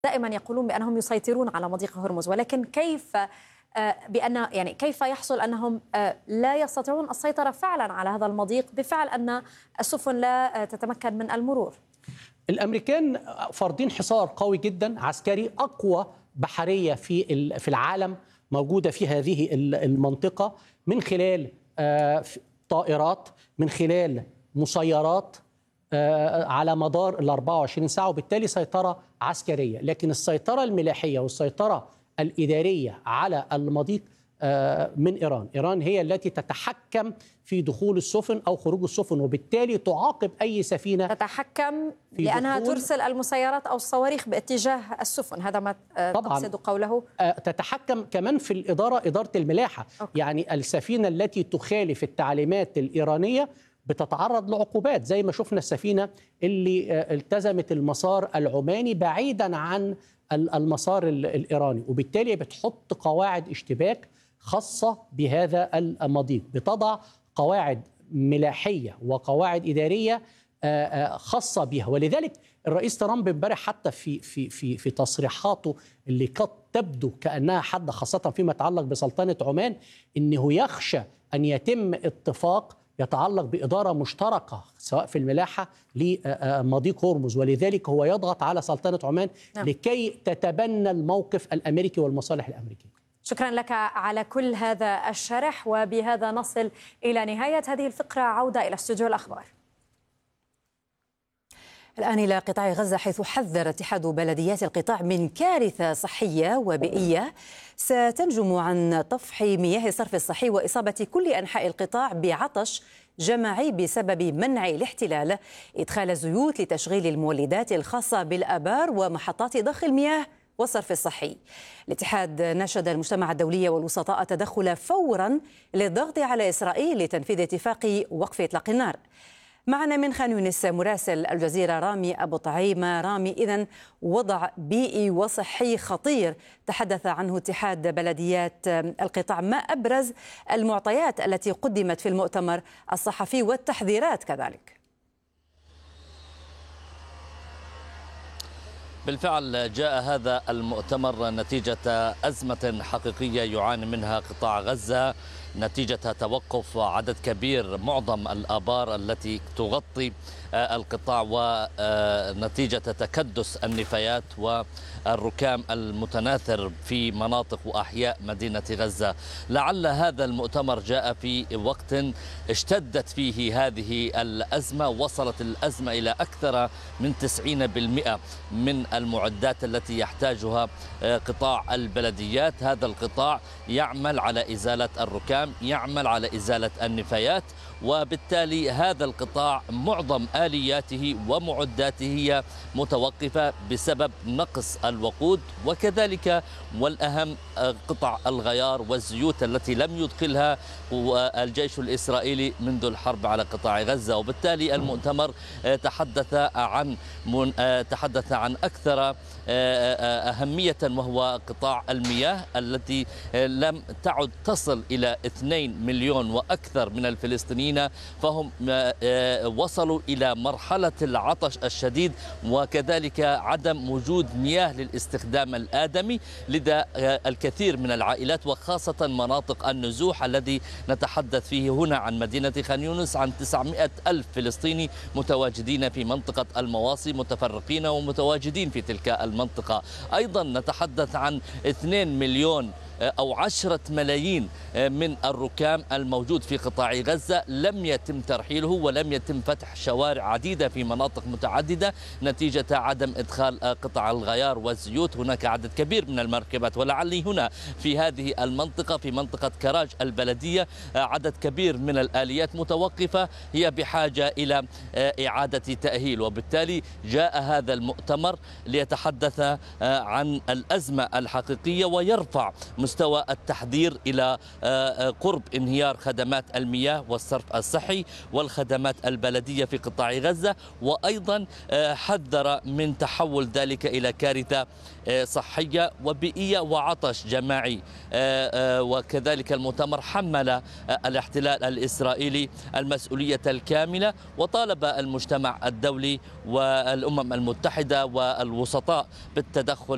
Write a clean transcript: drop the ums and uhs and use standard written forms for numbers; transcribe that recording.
دائما يقولون بأنهم يسيطرون على مضيق هرمز، ولكن كيف كيف يحصل أنهم لا يستطيعون السيطرة فعلا على هذا المضيق بفعل أن السفن لا تتمكن من المرور؟ الأمريكان فرضين حصار قوي جدا عسكري، أقوى بحرية في العالم موجودة في هذه المنطقة، من خلال طائرات، من خلال مسيرات على مدار ال 24 ساعة، وبالتالي سيطرة عسكرية. لكن السيطرة الملاحية والسيطرة الإدارية على المضيق من إيران. إيران هي التي تتحكم في دخول السفن أو خروج السفن، وبالتالي تعاقب أي سفينة تتحكم لأنها ترسل المسيرات أو الصواريخ باتجاه السفن. هذا ما تقصد قوله؟ تتحكم كمان في إدارة الملاحة. أوكي. يعني السفينة التي تخالف التعليمات الإيرانية بتتعرض لعقوبات، زي ما شفنا السفينة اللي التزمت المسار العماني بعيدا عن المسار الإيراني، وبالتالي بتحط قواعد اشتباك خاصة بهذا المضيق، بتضع قواعد ملاحية وقواعد إدارية خاصة بها. ولذلك الرئيس ترامب امبارح حتى في تصريحاته اللي قد تبدو كأنها حادة، خاصة فيما يتعلق بسلطنة عمان، إنه يخشى أن يتم اتفاق يتعلق بإدارة مشتركة سواء في الملاحة لمضيق هرمز، ولذلك هو يضغط على سلطنة عمان لكي تتبنى الموقف الأمريكي والمصالح الأمريكية. شكرا لك على كل هذا الشرح، وبهذا نصل إلى نهاية هذه الفقرة. عودة إلى استوديو الأخبار. الآن إلى قطاع غزة، حيث حذر اتحاد بلديات القطاع من كارثة صحية وبيئية ستنجم عن طفح مياه الصرف الصحي وإصابة كل أنحاء القطاع بعطش جماعي بسبب منع الاحتلال إدخال زيوت لتشغيل المولدات الخاصة بالآبار ومحطات ضخ المياه والصرف الصحي. الاتحاد ناشد المجتمع الدولي والوسطاء التدخل فورا للضغط على إسرائيل لتنفيذ اتفاق وقف إطلاق النار. معنا من خان يونس مراسل الجزيرة رامي أبو طعيمة. رامي، إذن وضع بيئي وصحي خطير تحدث عنه اتحاد بلديات القطاع، ما أبرز المعطيات التي قدمت في المؤتمر الصحفي والتحذيرات كذلك؟ بالفعل جاء هذا المؤتمر نتيجة أزمة حقيقية يعاني منها قطاع غزة، نتيجة توقف عدد كبير معظم الآبار التي تغطي القطاع، ونتيجة تكدس النفايات والركام المتناثر في مناطق وأحياء مدينة غزة. لعل هذا المؤتمر جاء في وقت اشتدت فيه هذه الأزمة، وصلت الأزمة إلى أكثر من 90% من المعدات التي يحتاجها قطاع البلديات. هذا القطاع يعمل على إزالة الركام، يعمل على إزالة النفايات، وبالتالي هذا القطاع معظم آلياته ومعداته هي متوقفة بسبب نقص الوقود، وكذلك والأهم قطع الغيار والزيوت التي لم يدخلها الجيش الإسرائيلي منذ الحرب على قطاع غزة. وبالتالي المؤتمر تحدث عن أكثر أهمية، وهو قطاع المياه التي لم تعد تصل إلى 2 مليون وأكثر من الفلسطينيين، فهم وصلوا إلى مرحلة العطش الشديد، وكذلك عدم وجود مياه للاستخدام الآدمي. لدى الكثير من العائلات وخاصة مناطق النزوح الذي نتحدث فيه هنا عن مدينة خان يونس، عن 900 ألف فلسطيني متواجدين في منطقة المواصي، متفرقين ومتواجدين في تلك المنطقة. أيضا نتحدث عن 2 مليون أو 10 ملايين من الركام الموجود في قطاع غزة لم يتم ترحيله، ولم يتم فتح شوارع عديدة في مناطق متعددة نتيجة عدم إدخال قطع الغيار والزيوت. هناك عدد كبير من المركبات، ولعلي هنا في هذه المنطقة، في منطقة كراج البلدية، عدد كبير من الآليات متوقفة هي بحاجة إلى إعادة تأهيل. وبالتالي جاء هذا المؤتمر ليتحدث عن الأزمة الحقيقية ويرفع مستوى التحذير إلى قرب انهيار خدمات المياه والصرف الصحي والخدمات البلدية في قطاع غزة، وأيضا حذر من تحول ذلك إلى كارثة صحية وبيئية وعطش جماعي. وكذلك المؤتمر حمل الاحتلال الإسرائيلي المسؤولية الكاملة، وطالب المجتمع الدولي والأمم المتحدة والوسطاء بالتدخل